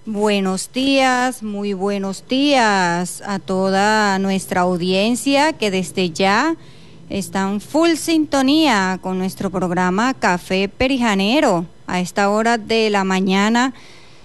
Muy buenos días a toda nuestra audiencia que desde ya está en full sintonía con nuestro programa Café Perijanero a esta hora de la mañana,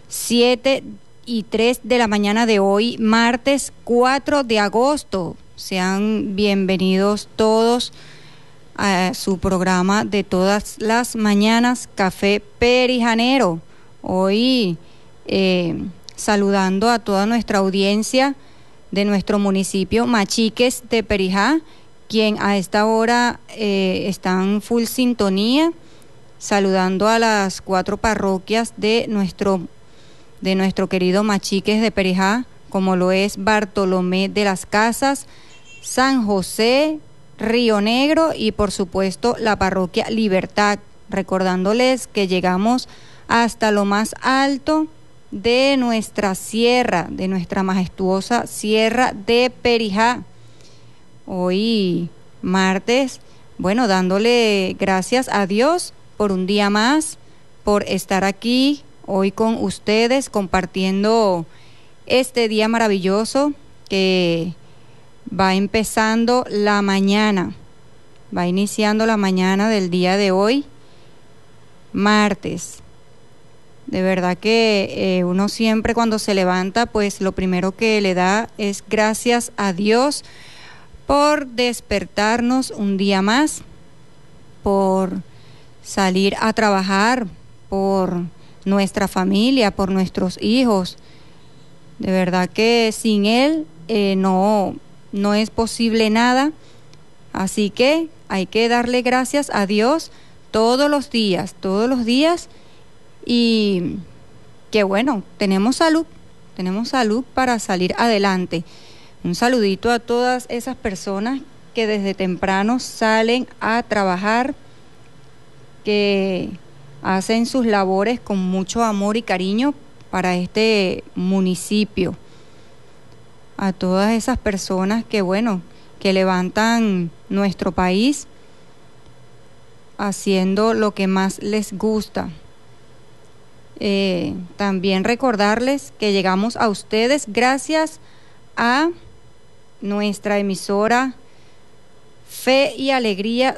7:03 de la mañana de hoy, martes 4 de agosto. Sean bienvenidos todos a su programa de todas las mañanas, Café Perijanero. Hoy saludando a toda nuestra audiencia de nuestro municipio Machiques de Perijá, quien a esta hora están full sintonía, saludando a las 4 parroquias de nuestro querido Machiques de Perijá, como lo es Bartolomé de las Casas, San José, Río Negro y por supuesto la parroquia Libertad, recordándoles que llegamos hasta lo más alto de nuestra sierra, de nuestra majestuosa sierra de Perijá. Hoy martes, dándole gracias a Dios por un día más, por estar aquí hoy con ustedes compartiendo este día maravilloso que va empezando la mañana, va iniciando la mañana del día de hoy, martes. De verdad que uno siempre cuando se levanta, pues lo primero que le da es gracias a Dios por despertarnos un día más, por salir a trabajar, por nuestra familia, por nuestros hijos. De verdad que sin Él no es posible nada. Así que hay que darle gracias a Dios todos los días. Y que tenemos salud para salir adelante. Un saludito a todas esas personas que desde temprano salen a trabajar, que hacen sus labores con mucho amor y cariño para este municipio. A todas esas personas que levantan nuestro país haciendo lo que más les gusta. También recordarles que llegamos a ustedes gracias a nuestra emisora Fe y Alegría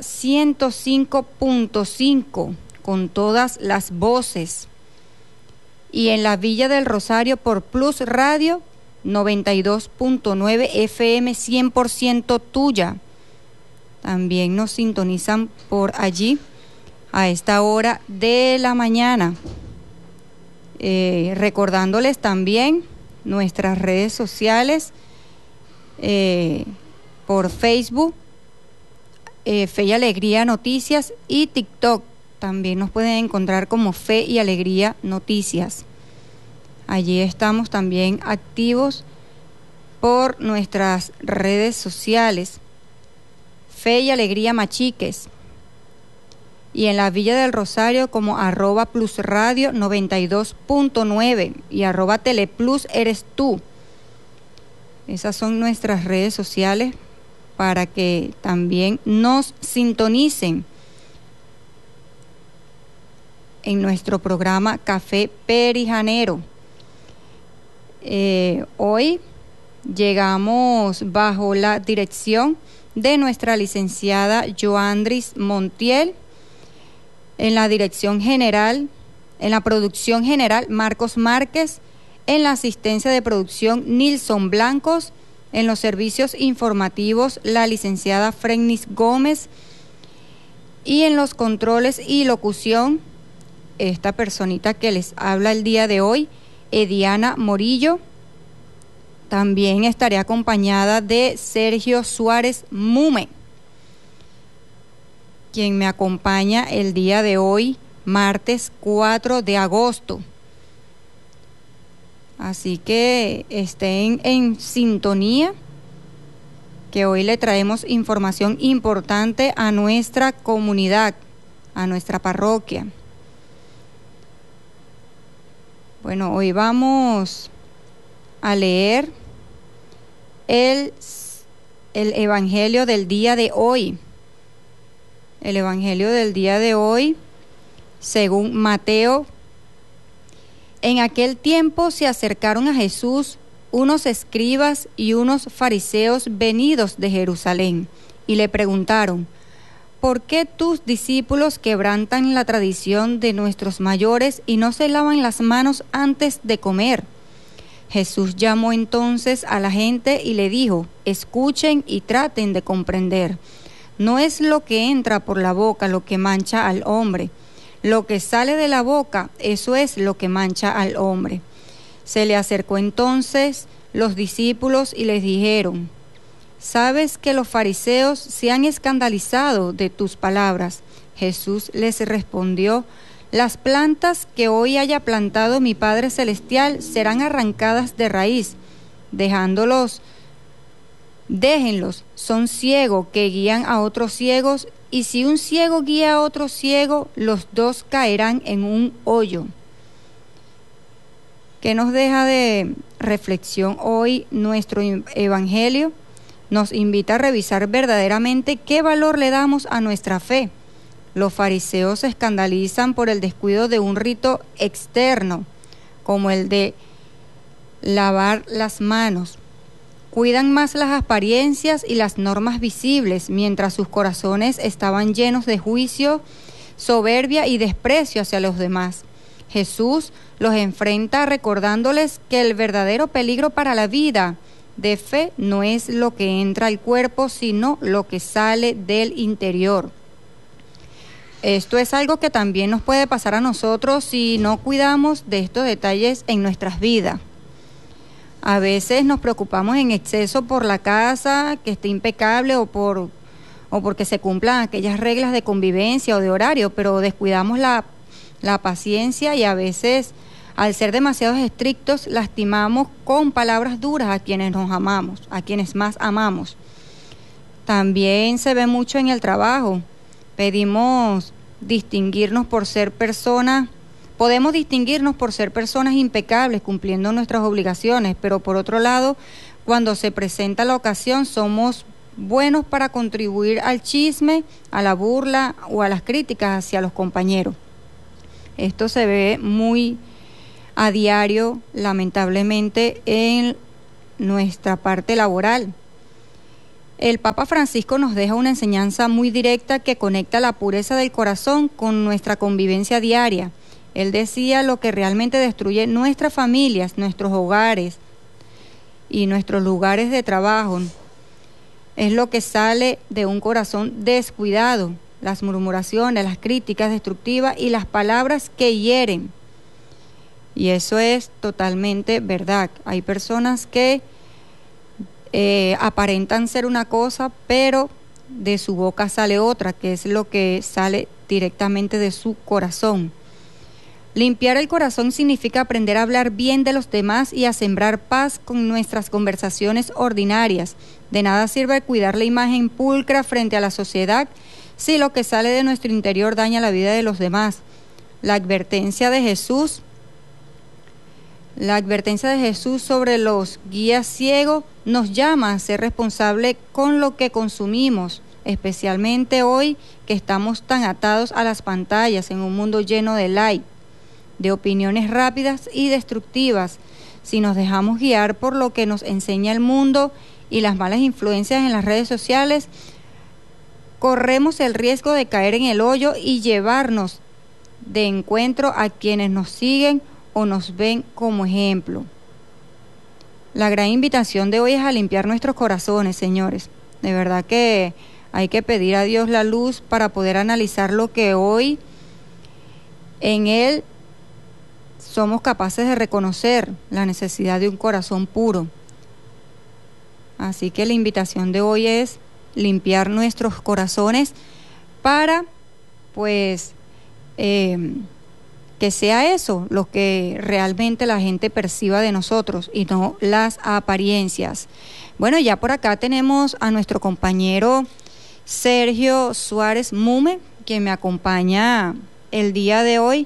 105.5 con todas las voces, y en la Villa del Rosario por Plus Radio 92.9 FM 100% tuya. También nos sintonizan por allí a esta hora de la mañana. Recordándoles también nuestras redes sociales por Facebook, Fe y Alegría Noticias, y TikTok. También nos pueden encontrar como Fe y Alegría Noticias. Allí estamos también activos por nuestras redes sociales, Fe y Alegría Machiques, y en la Villa del Rosario como @plusradio 92.9 y @teleplus eres tú. Esas son nuestras redes sociales para que también nos sintonicen en nuestro programa Café Perijanero. Hoy llegamos bajo la dirección de nuestra licenciada Joandris Montiel, en la dirección general, en la producción general Marcos Márquez, en la asistencia de producción Nilson Blancos, en los servicios informativos la licenciada Frennis Gómez, y en los controles y locución esta personita que les habla el día de hoy, Ediana Morillo. También estaré acompañada de Sergio Suárez Mume, quien me acompaña el día de hoy, martes 4 de agosto. Así que estén en sintonía, que hoy le traemos información importante a nuestra comunidad, a nuestra parroquia. Hoy vamos a leer el Evangelio del día de hoy. El Evangelio del día de hoy, según Mateo En aquel tiempo se acercaron a Jesús unos escribas y unos fariseos venidos de Jerusalén, y le preguntaron: ¿por qué tus discípulos quebrantan la tradición de nuestros mayores y no se lavan las manos antes de comer? Jesús llamó entonces a la gente y le dijo: escuchen y traten de comprender. No es lo que entra por la boca lo que mancha al hombre. Lo que sale de la boca, eso es lo que mancha al hombre. Se le acercó entonces los discípulos y les dijeron: ¿sabes que los fariseos se han escandalizado de tus palabras? Jesús les respondió: las plantas que hoy haya plantado mi Padre Celestial serán arrancadas de raíz. Déjenlos, son ciegos que guían a otros ciegos, y si un ciego guía a otro ciego, los dos caerán en un hoyo. ¿Qué nos deja de reflexión hoy nuestro Evangelio? Nos invita a revisar verdaderamente qué valor le damos a nuestra fe. Los fariseos se escandalizan por el descuido de un rito externo, como el de lavar las manos. Cuidan más las apariencias y las normas visibles, mientras sus corazones estaban llenos de juicio, soberbia y desprecio hacia los demás. Jesús los enfrenta recordándoles que el verdadero peligro para la vida de fe no es lo que entra al cuerpo, sino lo que sale del interior. Esto es algo que también nos puede pasar a nosotros si no cuidamos de estos detalles en nuestras vidas. A veces nos preocupamos en exceso por la casa, que esté impecable, o porque se cumplan aquellas reglas de convivencia o de horario, pero descuidamos la paciencia, y a veces, al ser demasiado estrictos, lastimamos con palabras duras a quienes nos amamos, a quienes más amamos. También se ve mucho en el trabajo. Podemos distinguirnos por ser personas impecables, cumpliendo nuestras obligaciones, pero por otro lado, cuando se presenta la ocasión, somos buenos para contribuir al chisme, a la burla o a las críticas hacia los compañeros. Esto se ve muy a diario, lamentablemente, en nuestra parte laboral. El Papa Francisco nos deja una enseñanza muy directa que conecta la pureza del corazón con nuestra convivencia diaria. Él decía: lo que realmente destruye nuestras familias, nuestros hogares y nuestros lugares de trabajo es lo que sale de un corazón descuidado: las murmuraciones, las críticas destructivas y las palabras que hieren. Y eso es totalmente verdad. Hay personas que aparentan ser una cosa, pero de su boca sale otra, que es lo que sale directamente de su corazón. Limpiar el corazón significa aprender a hablar bien de los demás y a sembrar paz con nuestras conversaciones ordinarias. De nada sirve cuidar la imagen pulcra frente a la sociedad si lo que sale de nuestro interior daña la vida de los demás. La advertencia de Jesús sobre los guías ciegos nos llama a ser responsables con lo que consumimos, especialmente hoy que estamos tan atados a las pantallas en un mundo lleno de likes, de opiniones rápidas y destructivas. Si nos dejamos guiar por lo que nos enseña el mundo y las malas influencias en las redes sociales, corremos el riesgo de caer en el hoyo y llevarnos de encuentro a quienes nos siguen o nos ven como ejemplo. La gran invitación de hoy es a limpiar nuestros corazones, señores. De verdad que hay que pedir a Dios la luz para poder analizar lo que hoy en Él somos capaces de reconocer, la necesidad de un corazón puro. Así que la invitación de hoy es limpiar nuestros corazones para, que sea eso lo que realmente la gente perciba de nosotros y no las apariencias. Bueno, ya por acá tenemos a nuestro compañero Sergio Suárez Mume, que me acompaña el día de hoy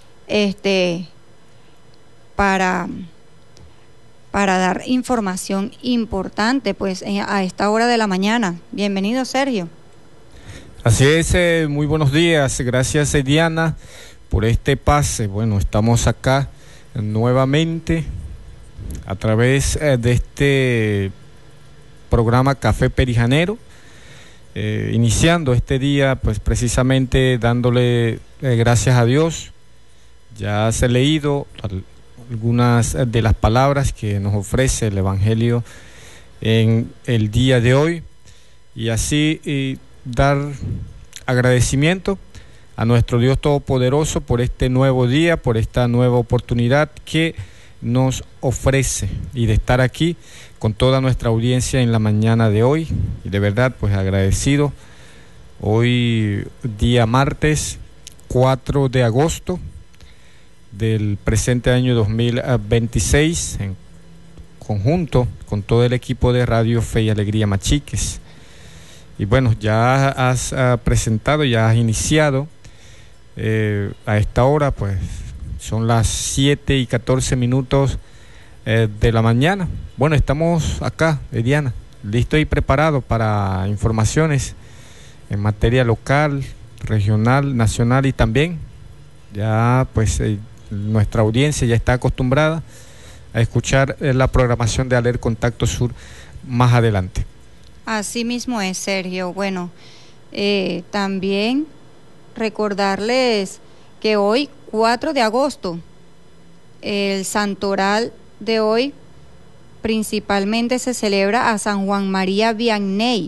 para dar información importante a esta hora de la mañana. Bienvenido, Sergio. Así es, muy buenos días. Gracias, Diana, por este pase. Bueno, estamos acá nuevamente a través de este programa Café Perijanero, iniciando este día pues precisamente dándole gracias a Dios. Ya se ha leído algunas de las palabras que nos ofrece el Evangelio en el día de hoy, y así dar agradecimiento a nuestro Dios Todopoderoso por este nuevo día, por esta nueva oportunidad que nos ofrece, y de estar aquí con toda nuestra audiencia en la mañana de hoy. Y de verdad pues agradecido. Hoy día martes 4 de agosto del presente año 2026, en conjunto con todo el equipo de Radio Fe y Alegría Machiques. Y bueno, ya has presentado, ya has iniciado a esta hora, pues son las 7:14 de la mañana. Bueno, estamos acá, Diana, listo y preparado para informaciones en materia local, regional, nacional, y también ya pues nuestra audiencia ya está acostumbrada a escuchar la programación de Aler Contacto Sur más adelante. Así mismo es, Sergio. Bueno, también recordarles que hoy, 4 de agosto, el santoral de hoy principalmente se celebra a San Juan María Vianney.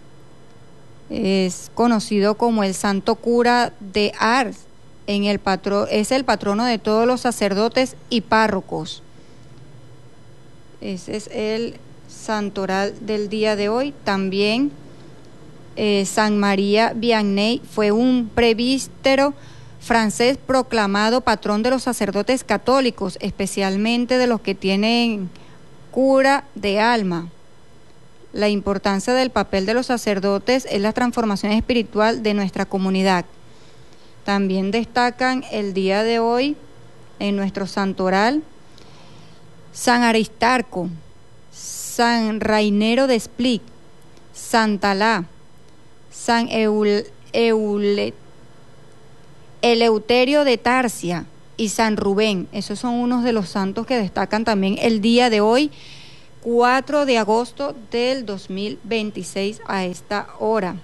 Es conocido como el santo cura de Ars. Es el patrono de todos los sacerdotes y párrocos. Ese es el santoral del día de hoy. También San María Vianney fue un presbítero francés proclamado patrón de los sacerdotes católicos, especialmente de los que tienen cura de alma. La importancia del papel de los sacerdotes es la transformación espiritual de nuestra comunidad. También destacan el día de hoy en nuestro santoral San Aristarco, San Rainero de Split, Santa Lá, San Eleuterio de Tarsia y San Rubén. Esos son unos de los santos que destacan también el día de hoy, 4 de agosto del 2026 a esta hora.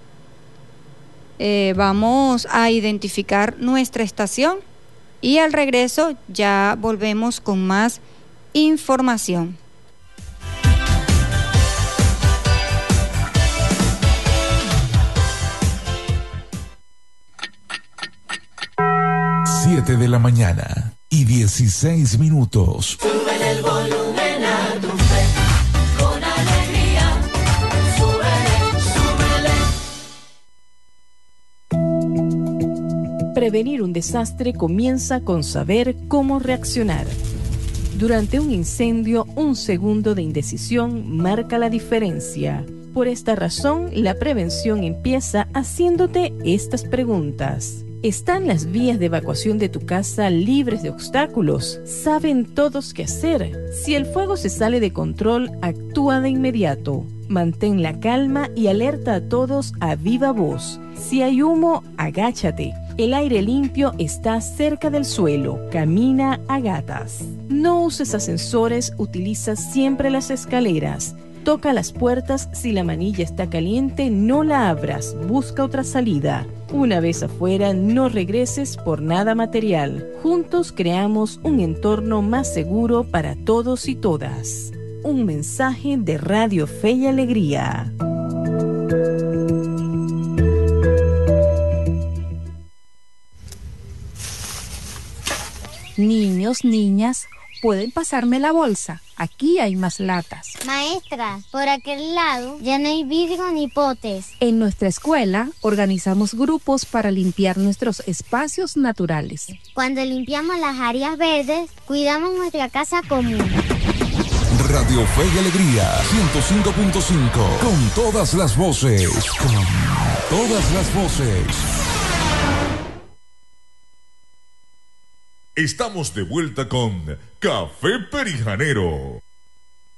Vamos a identificar nuestra estación y al regreso ya volvemos con más información. Siete de la mañana y 16 minutos. Súbele el volumen a tu fe, con alegría. Súbele. Prevenir un desastre comienza con saber cómo reaccionar. Durante un incendio, un segundo de indecisión marca la diferencia. Por esta razón, la prevención empieza haciéndote estas preguntas. ¿Están las vías de evacuación de tu casa libres de obstáculos? ¿Saben todos qué hacer? Si el fuego se sale de control, actúa de inmediato. Mantén la calma y alerta a todos a viva voz. Si hay humo, agáchate. El aire limpio está cerca del suelo. Camina a gatas. No uses ascensores, utiliza siempre las escaleras. Toca las puertas, si la manilla está caliente, no la abras, busca otra salida. Una vez afuera, no regreses por nada material. Juntos creamos un entorno más seguro para todos y todas. Un mensaje de Radio Fe y Alegría. Niños, niñas, ¿pueden pasarme la bolsa? Aquí hay más latas. Maestra, por aquel lado ya no hay vidrio ni potes. En nuestra escuela organizamos grupos para limpiar nuestros espacios naturales. Cuando limpiamos las áreas verdes, cuidamos nuestra casa común. Radio Fe y Alegría 105.5. Con todas las voces. Con todas las voces. Estamos de vuelta con Café Perijanero.